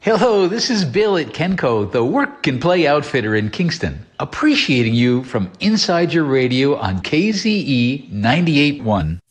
Hello, this is Bill at Kenco, the work and play outfitter in Kingston. Appreciating you from inside your radio on KZE 98.1.